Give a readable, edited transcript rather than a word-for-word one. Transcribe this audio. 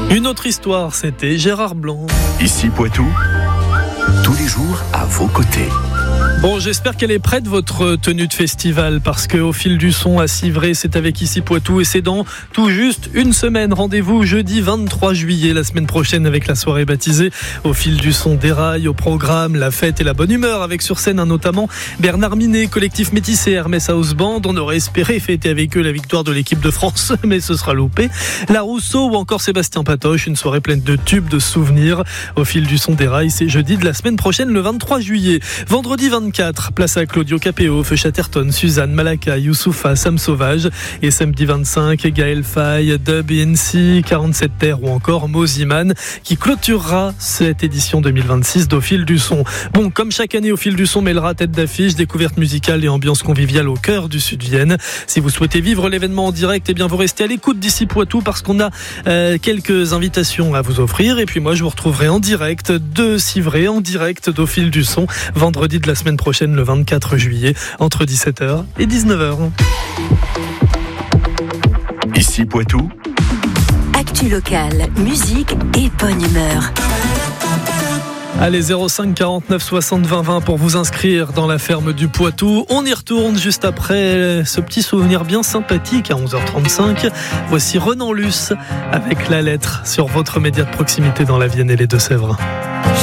Une autre histoire, c'était Gérard Blanc. Ici Poitou, tous les jours à vos côtés. Bon, j'espère qu'elle est prête, votre tenue de festival, parce qu'au fil du son à Civray, c'est avec Ici Poitou et c'est dans tout juste une semaine. Rendez-vous jeudi 23 juillet, la semaine prochaine, avec la soirée baptisée Au fil du son des rails, au programme la fête et la bonne humeur, avec sur scène notamment Bernard Minet, collectif métissé, Hermès House Band. On aurait espéré fêter avec eux la victoire de l'équipe de France, mais ce sera loupé. La Rousseau ou encore Sébastien Patoche, une soirée pleine de tubes, de souvenirs. Au fil du son des rails, c'est jeudi de la semaine prochaine, le 23 juillet. Vendredi 24, place à Claudio Capéo, Feu Chatterton, Suzanne, Malaka, Youssoufa, Sam Sauvage. Et samedi 25, Gaël Faye, Dub INC, 47 Terre ou encore Moziman, qui clôturera cette édition 2026 d'Au fil du son. Bon, comme chaque année, Au fil du son mêlera tête d'affiche, découverte musicale et ambiance conviviale au cœur du Sud-Vienne. Si vous souhaitez vivre l'événement en direct, eh bien vous restez à l'écoute d'Ici Poitou, parce qu'on a quelques invitations à vous offrir. Et puis moi, je vous retrouverai en direct de Civray, en direct d'Au fil du son, vendredi de la semaine prochaine, le 24 juillet, entre 17h et 19h. Ici Poitou, actu locale, musique et bonne humeur. Allez, 05 49 60 20 20 pour vous inscrire dans la ferme du Poitou. On y retourne juste après ce petit souvenir bien sympathique à 11h35. Voici Renan Luce avec La Lettre sur votre média de proximité dans la Vienne et les Deux-Sèvres.